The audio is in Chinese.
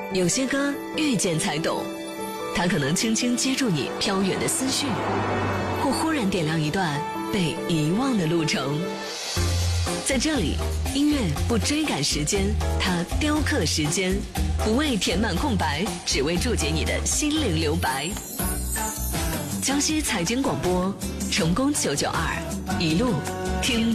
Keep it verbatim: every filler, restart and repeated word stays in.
有些歌遇见才懂，它可能轻轻接住你飘远的思绪，或忽然点亮一段被遗忘的路程。在这里，音乐不追赶时间，它雕刻时间，不为填满空白，只为注解你的心灵留白。江西财经广播，成功九九二，一路听。